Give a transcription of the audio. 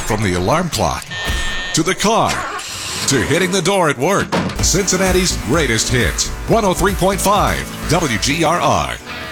From the alarm clock to the car to hitting the door at work. Cincinnati's greatest hits. 103.5 WGRR.